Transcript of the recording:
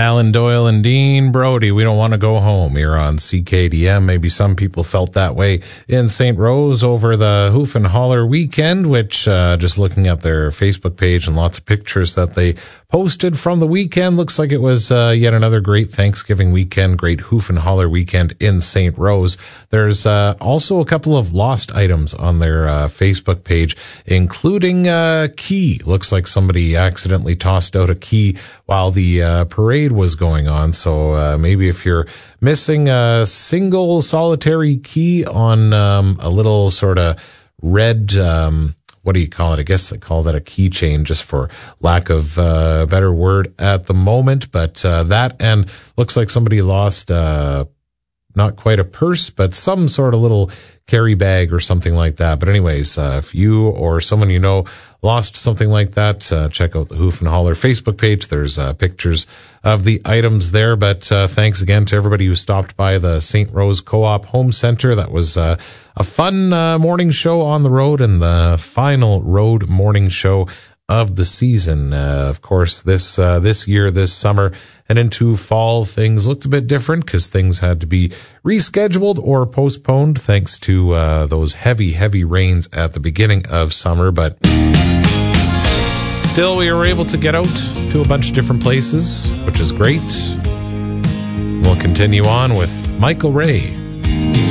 Alan Doyle and Dean Brody, we don't want to go home here on CKDM. Maybe some people felt that way in St. Rose over the Hoof and Holler weekend, which just looking at their Facebook page and lots of pictures that they posted from the weekend, looks like it was yet another great Thanksgiving weekend, great Hoof and Holler weekend in St. Rose. There's also a couple of lost items on their Facebook page, including a key. Looks like somebody accidentally tossed out a key while the parade was going on. So maybe if you're missing a single solitary key on a little sort of red, what do you call it? I guess I call that a keychain just for lack of a better word at the moment. But that, and looks like somebody lost not quite a purse, but some sort of little carry bag or something like that. But anyways, if you or someone you know lost something like that, check out the Hoof and Holler Facebook page. There's pictures of the items there. But thanks again to everybody who stopped by the St. Rose Co-op Home Center. That was a fun morning show on the road, and the final road morning show of the season. Of course, this year, this summer, and into fall, things looked a bit different because things had to be rescheduled or postponed thanks to those heavy rains at the beginning of summer. But still, we were able to get out to a bunch of different places, which is great. We'll continue on with Michael Ray. He's